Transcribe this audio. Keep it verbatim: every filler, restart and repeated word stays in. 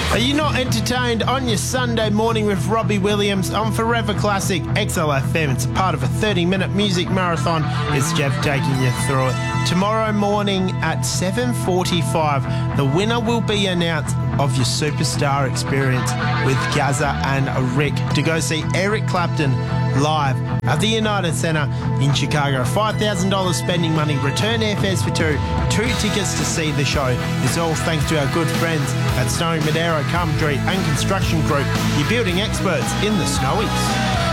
Are you not entertained on your Sunday morning with Robbie Williams on Forever Classic X L F M? It's a part of a thirty-minute music marathon. It's Jeff taking you through it. Tomorrow morning at seven forty-five, the winner will be announced of your superstar experience with Gaza and Rick to go see Eric Clapton live at the United Centre in Chicago. five thousand dollars spending money, return airfares for two, two tickets to see the show. It's all thanks to our good friends at Snowy Madeira, Cumtree and Construction Group, your building experts in the Snowies.